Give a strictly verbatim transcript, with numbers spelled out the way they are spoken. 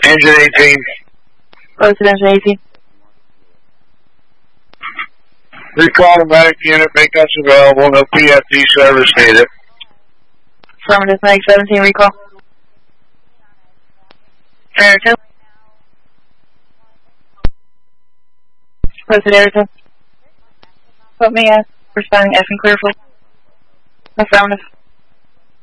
Engine eighteen. Posted engine eighteen. Recall the medic unit, make us available, no P F D service needed. Affirmative, medic seventeen, recall. Air two. Posted air two. Put me as responding F and clear full. Affirmative.